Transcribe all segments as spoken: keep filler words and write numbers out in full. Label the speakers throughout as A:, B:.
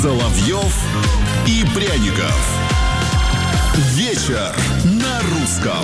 A: Соловьев и Пряников. Вечер на русском.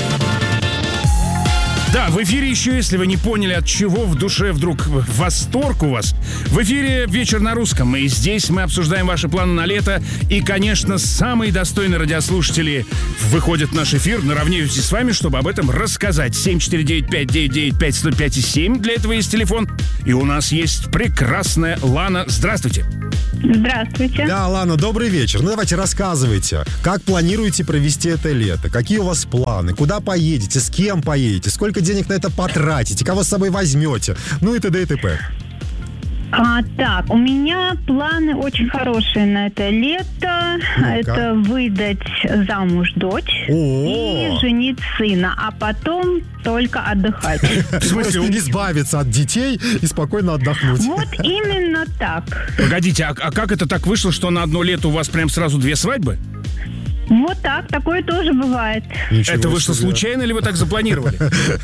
B: Да, в эфире еще, если вы не поняли, от чего в душе вдруг восторг у вас. В эфире «Вечер на русском», и здесь мы обсуждаем ваши планы на лето. И, конечно, самые достойные радиослушатели выходят в наш эфир наравне вместе с вами, чтобы об этом рассказать. семь четыре девять пять девять девять пять сто пять семь, для этого есть телефон. И у нас есть прекрасная Лана. Здравствуйте.
C: Здравствуйте.
D: Да, Лана, добрый вечер. Ну, давайте рассказывайте, как планируете провести это лето? Какие у вас планы? Куда поедете? С кем поедете? Сколько денег на это потратите? Кого с собой возьмете? Ну и т.д. и т.п.
C: А, так, у меня планы очень хорошие на это лето.
D: Ну-ка.
C: Это выдать замуж дочь и
D: О,
C: женить сына, а потом только отдыхать.
D: в смысле, избавиться от детей и спокойно отдохнуть.
C: Вот именно так.
B: Погодите, а, а как это так вышло, что на одно лето у вас прям сразу две свадьбы?
C: Вот так, такое тоже бывает.
D: Ничего
B: Это вышло
D: себе.
B: случайно или вы так запланировали?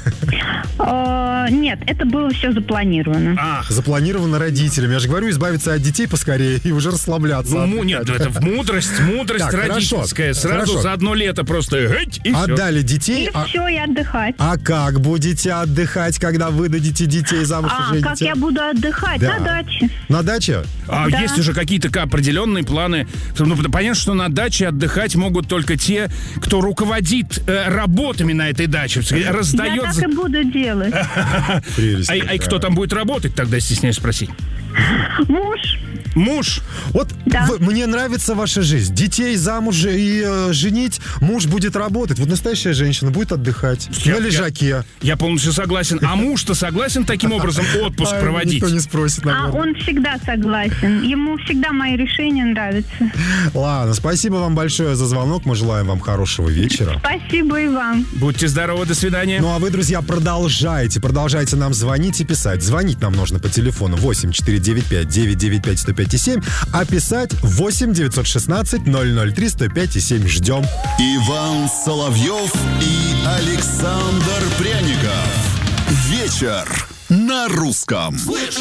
C: А, нет, это было все запланировано.
B: Ах,
D: Запланировано родителями. Я же говорю, избавиться от детей поскорее и уже расслабляться.
B: ну му- нет, это мудрость, мудрость
D: Так, хорошо,
B: родительская. Сразу
D: хорошо.
B: за одно лето просто гыть, и все.
D: Отдали детей.
C: И
D: А,
C: все, и отдыхать.
D: а как будете отдыхать, когда выдадите детей замуж
C: А,
D: и жените?
C: как я буду отдыхать?
D: Да.
C: На даче.
D: На даче?
B: А
C: Да.
B: есть уже какие-то ка- определенные планы? Ну, понятно, что на даче отдыхать могут только те, кто руководит э, работами на этой даче. Раздает...
C: Я так
B: за-
C: и буду делать.
D: Прелесть
B: А, а и
D: какая.
B: кто там будет работать, тогда стесняюсь спросить?
C: Муж.
B: Муж?
D: Вот
C: Да.
D: вы- мне нравится ваша жизнь. Детей замуж и э, женить, муж будет работать. Вот настоящая женщина будет отдыхать
B: Я-
D: на лежаке.
B: Я полностью согласен. А муж-то согласен таким образом отпуск
D: А,
B: проводить?
D: Никто не спросит,
C: А
D: наверное.
C: он всегда согласен. Ему всегда мои решения нравятся.
D: Ладно, спасибо вам большое за звонок. Мы желаем вам хорошего вечера.
C: Спасибо и вам.
B: Будьте здоровы, до свидания.
D: Ну а вы, друзья, продолжайте, продолжайте нам звонить и писать. Звонить нам нужно по телефону восемь четыре девять пять девять девять пять сто пять семь, а писать восемь девятьсот шестнадцать ноль ноль три сто пять семь. Ждем.
A: Иван Соловьев и Александр Пряников. Вечер на русском.